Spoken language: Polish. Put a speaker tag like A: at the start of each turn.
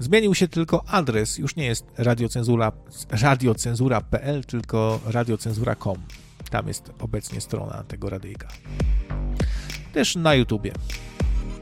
A: Zmienił się tylko adres, już nie jest radiocenzura.pl, tylko radiocenzura.com. Tam jest obecnie strona tego radyjka. Też na YouTubie.